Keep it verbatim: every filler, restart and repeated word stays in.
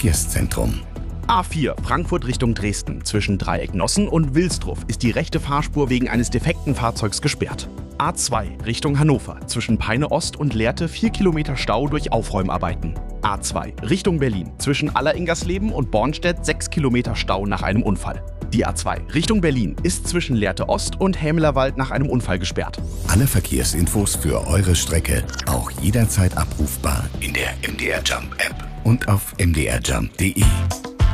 Verkehrszentrum. A vier Frankfurt Richtung Dresden zwischen Dreieck Nossen und Wilsdruff ist die rechte Fahrspur wegen eines defekten Fahrzeugs gesperrt. A zwei Richtung Hannover zwischen Peine Ost und Lehrte vier Kilometer Stau durch Aufräumarbeiten. A zwei Richtung Berlin zwischen Alleringersleben und Bornstedt sechs Kilometer Stau nach einem Unfall. Die A zwei Richtung Berlin ist zwischen Lehrte Ost und Hämelerwald nach einem Unfall gesperrt. Alle Verkehrsinfos für eure Strecke auch jederzeit abrufbar in der M D R Jump App und auf m d r jump punkt d e.